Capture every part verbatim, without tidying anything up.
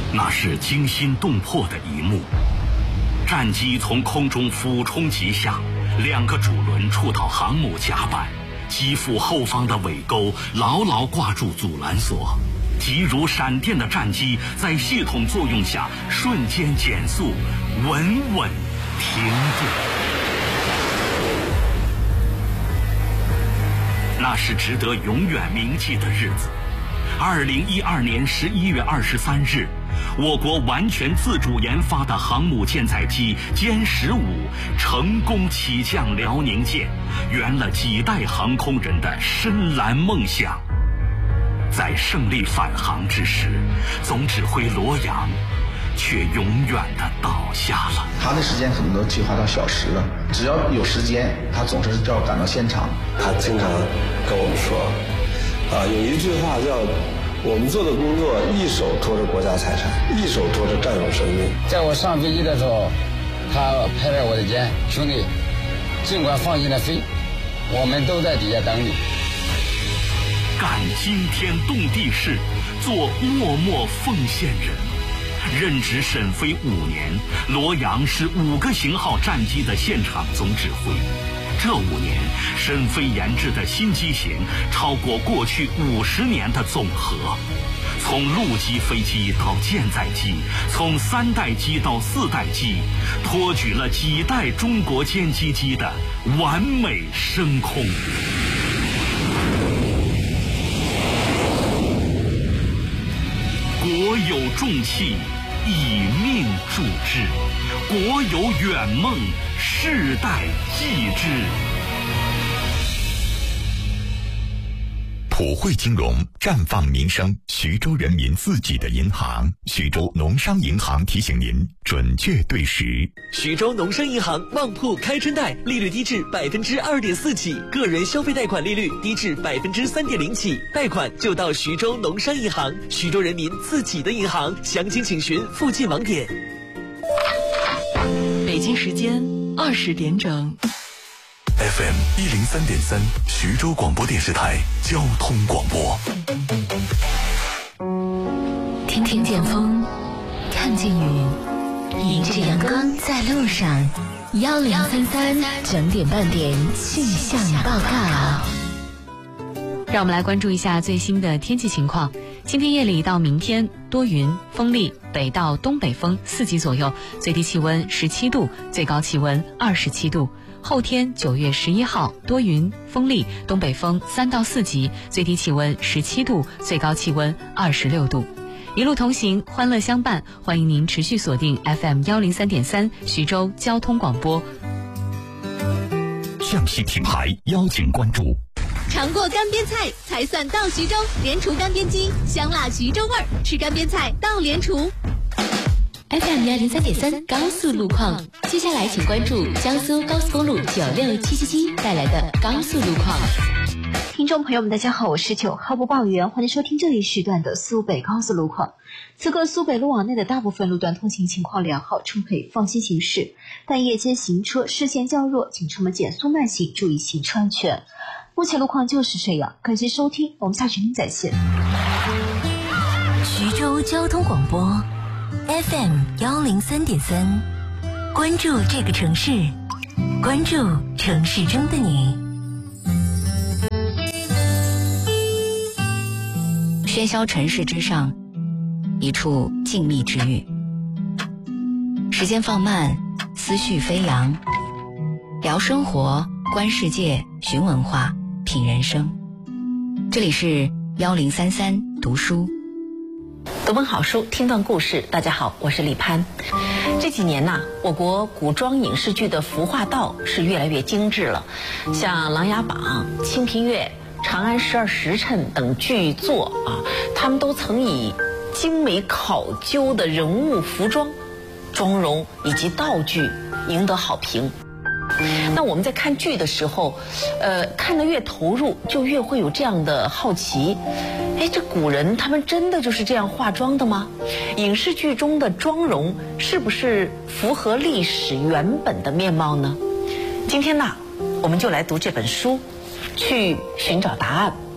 那是惊心动魄的一幕。战机从空中俯冲急下，两个主轮触到航母甲板，机腹后方的尾钩牢牢挂住阻拦索，急如闪电的战机在系统作用下瞬间减速，稳稳停顿。那是值得永远铭记的日子。二零一二年十一月二十三日，我国完全自主研发的航母舰载机歼十五成功起降辽宁舰，圆了几代航空人的深蓝梦想。在胜利返航之时，总指挥罗阳却永远的倒下了。 他的时间可能都计划到小时了，只要有时间，他总是要赶到现场。 他经常跟我们说，啊，有一句话叫“我们做的工作，一手托着国家财产，一手托着战友生命”。 在我上飞机的时候，他拍拍我的肩，兄弟，尽管放心的飞，我们都在底下等你。 干惊天动地事，做默默奉献人。任职沈飞五年，罗阳是五个型号战机的现场总指挥。这五年，沈飞研制的新机型超过过去五十年的总和。从陆基飞机到舰载机，从三代机到四代机，托举了几代中国歼击机的完美升空。国有重器，以命铸之；国有远梦，世代继之。 普惠金融，绽放民生，徐州人民自己的银行。徐州农商银行提醒您，准确对时。 徐州农商银行旺铺开春贷，利率低至百分之二点四起，个人消费贷款利率低至百分之三点零起，贷款就到徐州农商银行，徐州人民自己的银行。详情请询附近网点。 北京时间二十点整。 F M 一零三点三，徐州广播电视台交通广播。 听听见风，看见雨，迎着阳光在路上。幺零三三整点半点气象报告。 让我们来关注一下最新的天气情况。今天夜里到明天多云，风力北到东北风四级左右，最低气温十七度，最高气温二十七度。后天九月十一号多云，风力东北风三到四级，最低气温十七度，最高气温二十六度。一路同行，欢乐相伴，欢迎您持续锁定 F M 幺零三点三徐州交通广播。 向西品牌邀请关注。 尝过干煸菜才算到徐州，莲厨干煸鸡，香辣徐州味儿，吃干煸菜到莲厨。 F M 幺零三点三高速路况，接下来请关注江苏高速公路九六七七七带来的高速路况。 听众朋友们，大家好，我是九号播报员，欢迎收听这一时段的苏北高速路况。此刻苏北路网内的大部分路段通行情况良好，充沛，放心行驶。但夜间行车视线较弱，请车们减速慢行，注意行车安全。目前路况就是这样，感谢收听，我们下期再见。 徐州交通广播 F M 幺零三点三，关注这个城市，关注城市中的你。 喧嚣尘世之上，一处静谧之域。时间放慢，思绪飞扬，聊生活，观世界，寻文化，品人生。这里是幺零三三读书。 读本好书，听段故事。大家好，我是李攀。这几年呐，我国古装影视剧的服化道是越来越精致了，像《琅琊榜》《清平乐》《长安十二时辰》等剧作啊，他们都曾以精美考究的人物服装、妆容以及道具赢得好评。那我们在看剧的时候，呃，看得越投入，就越会有这样的好奇。哎，这古人他们真的就是这样化妆的吗？影视剧中的妆容是不是符合历史原本的面貌呢？今天呢，我们就来读这本书，去寻找答案。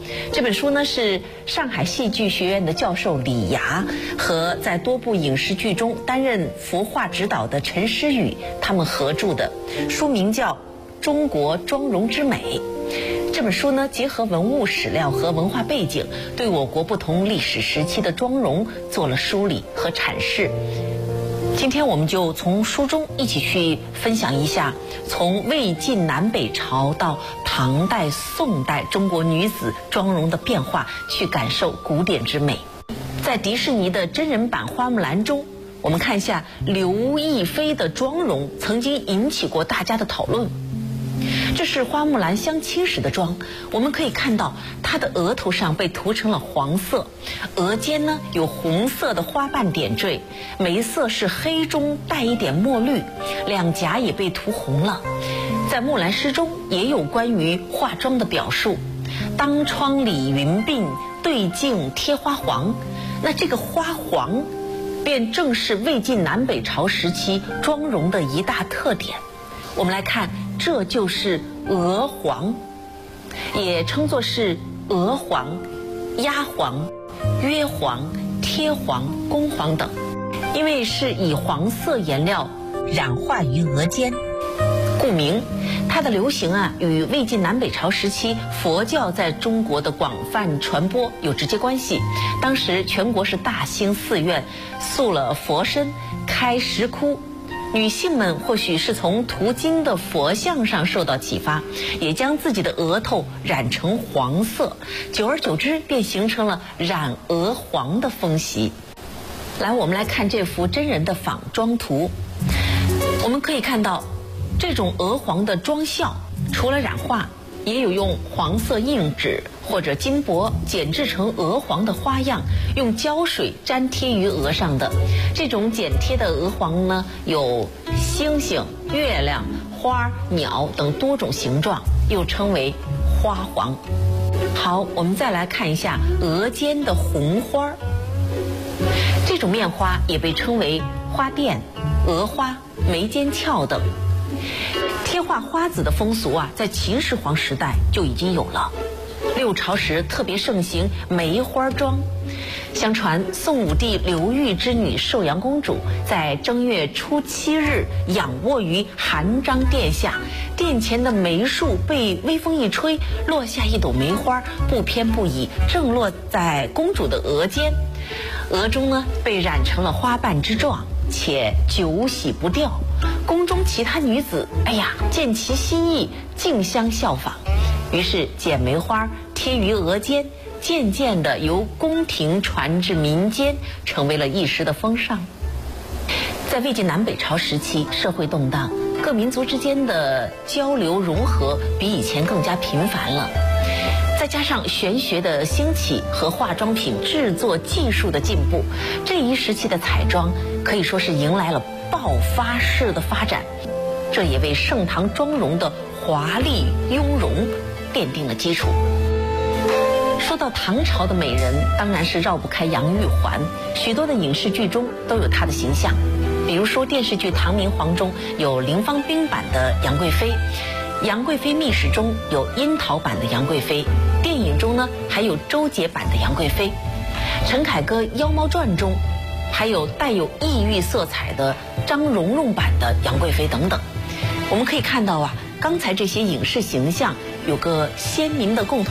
这本书呢是上海戏剧学院的教授李涯和在多部影视剧中担任服化指导的陈诗雨他们合著的，书名叫《中国妆容之美》。这本书呢，结合文物史料和文化背景，对我国不同历史时期的妆容做了梳理和阐释。今天我们就从书中一起去分享一下，从魏晋南北朝到唐代、宋代中国女子妆容的变化，去感受古典之美。在迪士尼的真人版《花木兰》中，我们看一下刘亦菲的妆容曾经引起过大家的讨论。这是花木兰相亲时的妆，我们可以看到她的额头上被涂成了黄色，额间呢有红色的花瓣点缀，眉色是黑中带一点墨绿，两颊也被涂红了。在木兰诗中也有关于化妆的表述，当窗理云鬓，对镜贴花黄。那这个花黄便正是魏晋南北朝时期妆容的一大特点。我们来看，这就是鹅黄，也称作是鹅黄、鸭黄、约黄、贴黄、宫黄等，因为是以黄色颜料染化于额间，故名。它的流行啊，与魏晋南北朝时期佛教在中国的广泛传播有直接关系。当时全国是大兴寺院，塑了佛身，开石窟。女性们或许是从涂金的佛像上受到启发，也将自己的额头染成黄色，久而久之便形成了染额黄的风习。来，我们来看这幅真人的仿妆图。我们可以看到，这种鹅黄的妆效，除了染化，也有用黄色硬纸或者金箔剪制成鹅黄的花样，用胶水粘贴于额上的。这种剪贴的鹅黄呢，有星星、月亮、花、鸟等多种形状，又称为花黄。好，我们再来看一下额间的红花。这种面花也被称为花钿、额花、眉间翘等。贴画花子的风俗啊，在秦始皇时代就已经有了。六朝时特别盛行梅花妆。相传宋武帝刘裕之女寿阳公主在正月初七日仰卧于含章殿下，殿前的梅树被微风一吹，落下一朵梅花，不偏不倚，正落在公主的额间，额中呢被染成了花瓣之状，且久洗不掉。宫中其他女子，哎呀，见其心意，竞相效仿，于是剪梅花贴于额间，渐渐地由宫廷传至民间，成为了一时的风尚。在魏晋南北朝时期，社会动荡，各民族之间的交流融合比以前更加频繁了。再加上玄学的兴起和化妆品制作技术的进步，这一时期的彩妆可以说是迎来了爆发式的发展，这也为盛唐妆容的华丽雍容奠定了基础。说到唐朝的美人，当然是绕不开杨玉环，许多的影视剧中都有她的形象。比如说电视剧《唐明皇》中有林芳斌版的杨贵妃，《杨贵妃秘史》中有樱桃版的杨贵妃，电影中呢还有周杰版的杨贵妃，陈凯歌《妖猫传》中还有带有异域色彩的张蓉蓉版的杨贵妃等等。我们可以看到啊，刚才这些影视形象有个鲜明的共同